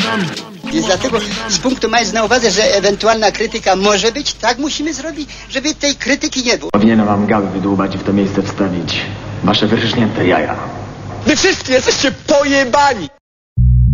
Więc dlatego z punktu mając na uwadze, że ewentualna krytyka może być, tak musimy zrobić, żeby tej krytyki nie było. Powinienem wam gały wydłubać i w to miejsce wstawić wasze wyrżnięte jaja. Wy wszyscy jesteście pojebani!